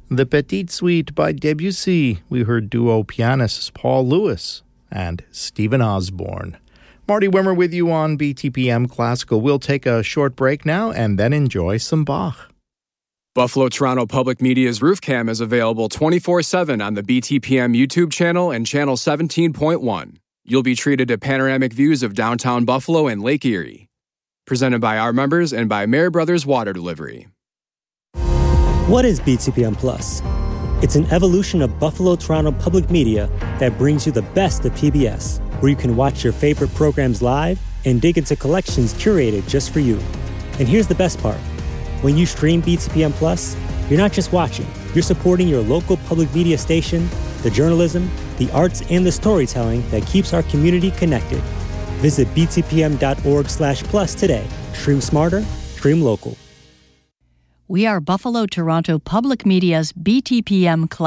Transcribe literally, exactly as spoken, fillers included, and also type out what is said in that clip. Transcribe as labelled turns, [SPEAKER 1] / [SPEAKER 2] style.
[SPEAKER 1] The Petite Suite by Debussy. We heard duo pianists Paul Lewis and Stephen Osborne. Marty Wimmer with you on B T P M Classical. We'll take a short break now and then enjoy some Bach.
[SPEAKER 2] Buffalo Toronto Public Media's Roof Cam is available twenty-four seven on the B T P M YouTube channel and channel seventeen point one. You'll be treated to panoramic views of downtown Buffalo and Lake Erie. Presented by our members and by Mayer Brothers Water Delivery.
[SPEAKER 3] What is B T P M Plus? It's an evolution of Buffalo Toronto Public Media that brings you the best of P B S, where you can watch your favorite programs live and dig into collections curated just for you. And here's the best part. When you stream B T P M Plus, you're not just watching, you're supporting your local public media station, the journalism, the arts, and the storytelling that keeps our community connected. Visit b t p m dot org slash plus today. Stream smarter, stream local.
[SPEAKER 4] We are Buffalo Toronto Public Media's B T P M Club.